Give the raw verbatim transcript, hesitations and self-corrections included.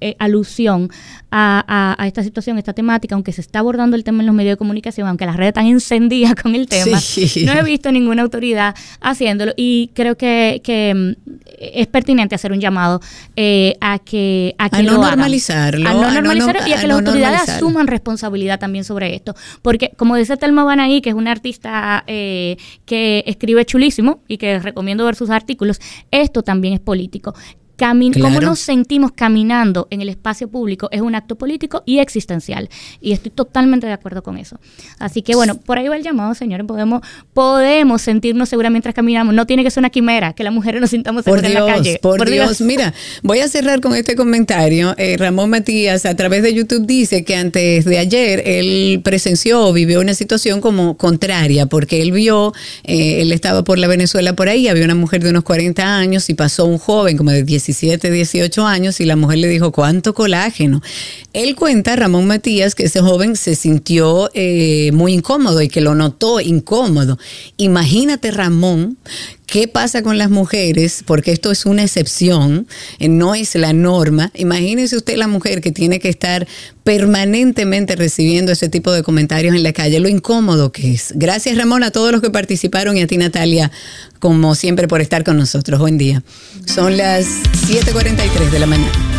eh, alusión a, a, a esta situación, esta temática, aunque se está abordando el tema en los medios de comunicación, aunque las redes están encendidas con el tema, sí. no he visto ninguna autoridad haciéndolo, y creo que, que es pertinente hacer un llamado eh, a que a que a no lo normalizarlo, hagan, a no normalizarlo a no, y a que a las no autoridades asuman responsabilidad también sobre esto, porque como dice Telma Banaí, que es una artista eh, que escribe chulísimo y que recomiendo ver sus artículos, esto también es político. Camin- claro. Cómo nos sentimos caminando en el espacio público es un acto político y existencial, y estoy totalmente de acuerdo con eso. Así que bueno, por ahí va el llamado, señores. Podemos podemos sentirnos seguras mientras caminamos. No tiene que ser una quimera que las mujeres nos sintamos seguras en la calle. Por, por Dios, Dios. Mira, voy a cerrar con este comentario. Eh, Ramón Matías a través de YouTube dice que antes de ayer él presenció o vivió una situación como contraria, porque él vio, eh, él estaba por la Venezuela por ahí, había una mujer de unos cuarenta años y pasó un joven como de diecisiete, dieciocho años, y la mujer le dijo, ¿cuánto colágeno? Él cuenta, Ramón Matías, que ese joven se sintió eh, muy incómodo y que lo notó incómodo. Imagínate, Ramón, ¿qué pasa con las mujeres? Porque esto es una excepción, eh, no es la norma. Imagínese usted la mujer que tiene que estar permanentemente recibiendo ese tipo de comentarios en la calle, lo incómodo que es. Gracias, Ramón, a todos los que participaron, y a ti, Natalia, como siempre, por estar con nosotros. Buen día. Son las siete cuarenta y tres de la mañana.